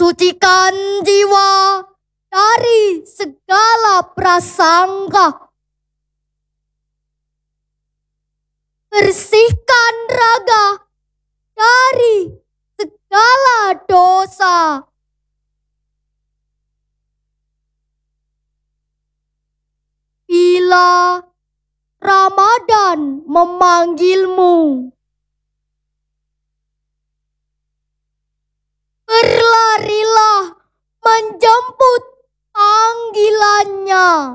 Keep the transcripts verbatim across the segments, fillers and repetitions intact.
Sucikan jiwa dari segala prasangka. Bersihkan raga dari segala dosa. Bila Ramadan memanggilmu, berlarilah menjemput panggilannya.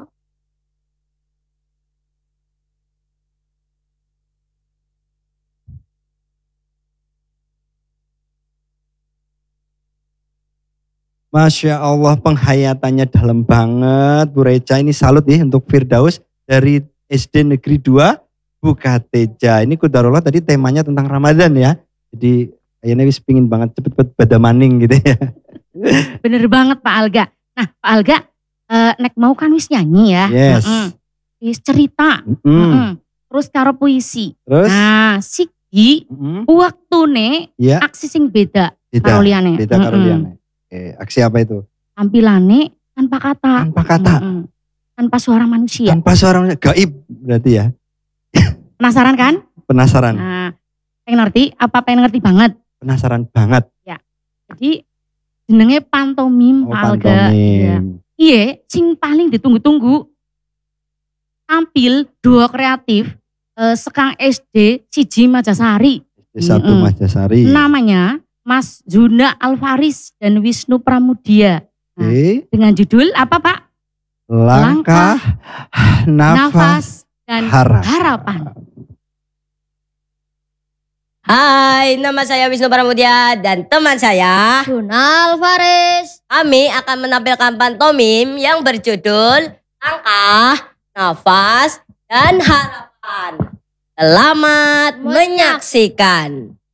Masya Allah, penghayatannya dalam banget Bu Reca. Ini salut nih untuk Firdaus dari S D Negeri dua Bukateja. Ini Kudarullah tadi temanya tentang Ramadan ya. Jadi ayahnya wis pingin banget cepet-cepet pada maning gitu ya. Bener banget Pak Alga. Nah Pak Alga, uh, nek mau kan wis nyanyi ya. Yes. Mm-mm. Wis cerita. Mm-mm. Mm-mm. Terus karo puisi. Terus? Nah siki Mm-mm. waktune Ya. aksi sing beda. Beda, karo liyane. beda karo Mm-mm. liyane. Oke, aksi apa itu? Tampilane tanpa kata. Tanpa kata. Mm-mm. Tanpa suara manusia. Tanpa suara gaib berarti ya. Penasaran kan? Penasaran. Nah, pengen ngerti? Apa pengen ngerti banget? Penasaran banget. Jadi jenenge pantomim Oh, Pak Alga. Iya. pantomim. Iya, sing paling ditunggu-tunggu. Tampil dua kreatif eh, sekang S D siji Majasari. Satu Mm-mm. Majasari. Namanya Mas Zuna Alvaris dan Wisnu Pramudia. Nah, Oke. dengan judul apa Pak? Langkah, nafas, Nafas dan harap. harapan. Hai, nama saya Wisnu Pramudia dan teman saya Zuna Alvaris. kami akan menampilkan pantomim yang berjudul Langkah, Nafas, dan Harapan. Selamat menyaksikan.